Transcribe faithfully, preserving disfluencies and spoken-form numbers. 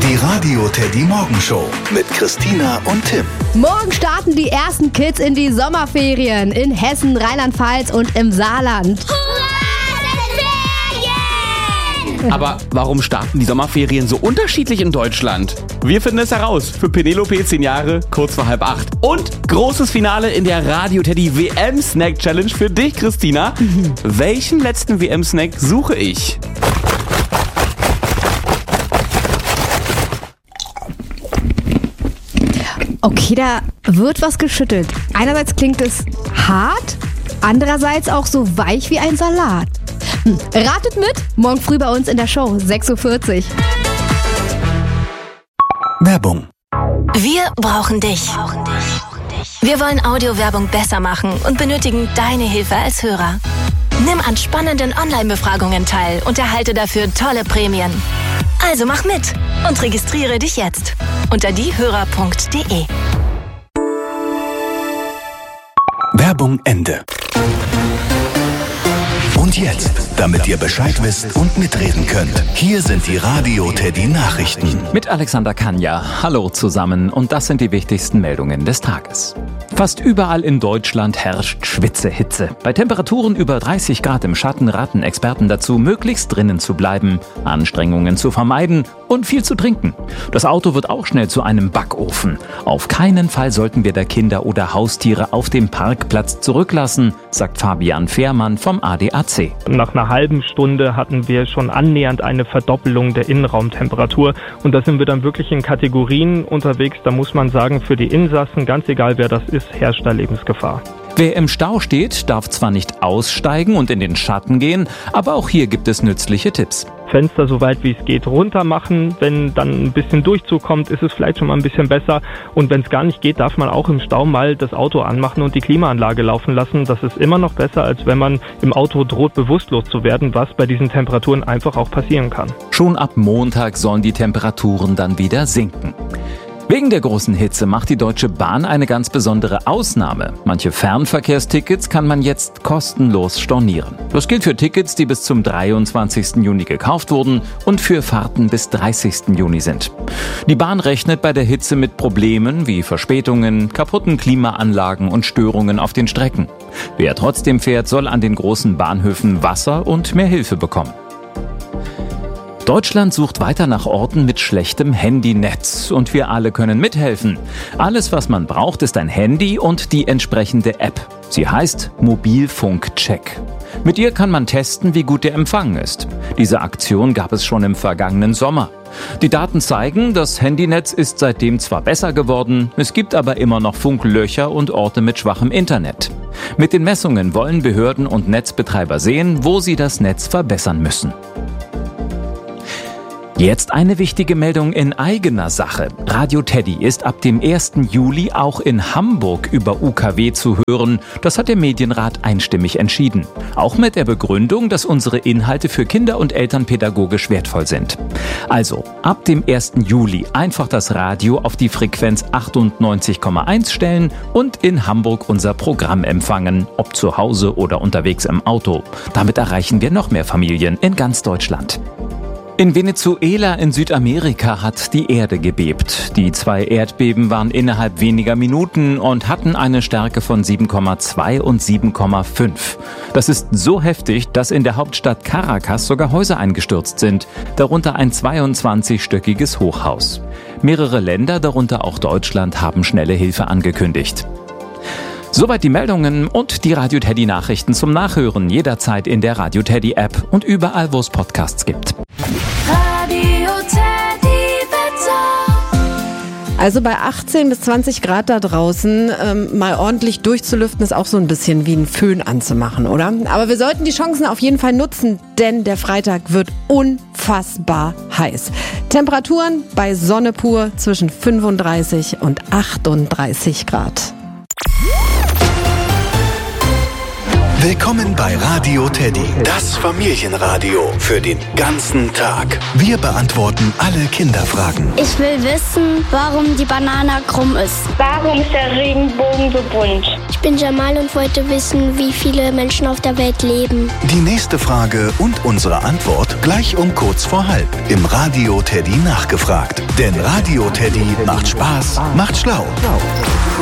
Die Radio Teddy Morgenshow mit Christina und Tim. Morgen starten die ersten Kids in die Sommerferien in Hessen, Rheinland-Pfalz und im Saarland. Aber warum starten die Sommerferien so unterschiedlich in Deutschland? Wir finden es heraus. Für Penelope, zehn Jahre, kurz vor halb acht. Und großes Finale in der Radio Teddy W M Snack Challenge für dich, Christina. Mhm. Welchen letzten W M Snack suche ich? Okay, da wird was geschüttelt. Einerseits klingt es hart, andererseits auch so weich wie ein Salat. Hm. Ratet mit, morgen früh bei uns in der Show, sechs Uhr vierzig. Werbung. Wir brauchen dich. Wir wollen Audiowerbung besser machen und benötigen deine Hilfe als Hörer. Nimm an spannenden Online-Befragungen teil und erhalte dafür tolle Prämien. Also mach mit und registriere dich jetzt unter diehörer punkt de. Werbung Ende. Und jetzt, damit ihr Bescheid wisst und mitreden könnt, hier sind die Radio Teddy Nachrichten. Mit Alexander Kanja. Hallo zusammen und das sind die wichtigsten Meldungen des Tages. Fast überall in Deutschland herrscht Schwitzehitze. Bei Temperaturen über dreißig Grad im Schatten raten Experten dazu, möglichst drinnen zu bleiben, Anstrengungen zu vermeiden und viel zu trinken. Das Auto wird auch schnell zu einem Backofen. Auf keinen Fall sollten wir da Kinder oder Haustiere auf dem Parkplatz zurücklassen, sagt Fabian Fehrmann vom A D A C. Nach einer halben Stunde hatten wir schon annähernd eine Verdoppelung der Innenraumtemperatur. Und da sind wir dann wirklich in Kategorien unterwegs. Da muss man sagen, für die Insassen, ganz egal wer das ist, herrscht da Lebensgefahr. Wer im Stau steht, darf zwar nicht aussteigen und in den Schatten gehen, aber auch hier gibt es nützliche Tipps. Fenster so weit wie es geht runter machen. Wenn dann ein bisschen Durchzug kommt, ist es vielleicht schon mal ein bisschen besser. Und wenn es gar nicht geht, darf man auch im Stau mal das Auto anmachen und die Klimaanlage laufen lassen. Das ist immer noch besser, als wenn man im Auto droht, bewusstlos zu werden, was bei diesen Temperaturen einfach auch passieren kann. Schon ab Montag sollen die Temperaturen dann wieder sinken. Wegen der großen Hitze macht die Deutsche Bahn eine ganz besondere Ausnahme. Manche Fernverkehrstickets kann man jetzt kostenlos stornieren. Das gilt für Tickets, die bis zum dreiundzwanzigsten Juni gekauft wurden und für Fahrten bis dreißigsten Juni sind. Die Bahn rechnet bei der Hitze mit Problemen wie Verspätungen, kaputten Klimaanlagen und Störungen auf den Strecken. Wer trotzdem fährt, soll an den großen Bahnhöfen Wasser und mehr Hilfe bekommen. Deutschland sucht weiter nach Orten mit schlechtem Handynetz und wir alle können mithelfen. Alles, was man braucht, ist ein Handy und die entsprechende App. Sie heißt Mobilfunkcheck. Mit ihr kann man testen, wie gut der Empfang ist. Diese Aktion gab es schon im vergangenen Sommer. Die Daten zeigen, das Handynetz ist seitdem zwar besser geworden, es gibt aber immer noch Funklöcher und Orte mit schwachem Internet. Mit den Messungen wollen Behörden und Netzbetreiber sehen, wo sie das Netz verbessern müssen. Jetzt eine wichtige Meldung in eigener Sache. Radio Teddy ist ab dem ersten Juli auch in Hamburg über U K W zu hören. Das hat der Medienrat einstimmig entschieden. Auch mit der Begründung, dass unsere Inhalte für Kinder und Eltern pädagogisch wertvoll sind. Also, ab dem ersten Juli einfach das Radio auf die Frequenz achtundneunzig Komma eins stellen und in Hamburg unser Programm empfangen, ob zu Hause oder unterwegs im Auto. Damit erreichen wir noch mehr Familien in ganz Deutschland. In Venezuela in Südamerika hat die Erde gebebt. Die zwei Erdbeben waren innerhalb weniger Minuten und hatten eine Stärke von sieben Komma zwei und sieben Komma fünf. Das ist so heftig, dass in der Hauptstadt Caracas sogar Häuser eingestürzt sind, darunter ein zweiundzwanzigstöckiges Hochhaus. Mehrere Länder, darunter auch Deutschland, haben schnelle Hilfe angekündigt. Soweit die Meldungen und die Radio Teddy Nachrichten zum Nachhören jederzeit in der Radio Teddy App und überall, wo es Podcasts gibt. Radio Teddy Wetter. Also bei achtzehn bis zwanzig Grad da draußen ähm, mal ordentlich durchzulüften ist auch so ein bisschen wie einen Föhn anzumachen, oder? Aber wir sollten die Chancen auf jeden Fall nutzen, denn der Freitag wird unfassbar heiß. Temperaturen bei Sonne pur zwischen fünfunddreißig und achtunddreißig Grad. Willkommen bei Radio Teddy, das Familienradio für den ganzen Tag. Wir beantworten alle Kinderfragen. Ich will wissen, warum die Banane krumm ist. Warum ist der Regenbogen so bunt? Ich bin Jamal und wollte wissen, wie viele Menschen auf der Welt leben. Die nächste Frage und unsere Antwort gleich um kurz vor halb im Radio Teddy nachgefragt. Denn Radio Teddy macht Spaß, macht schlau.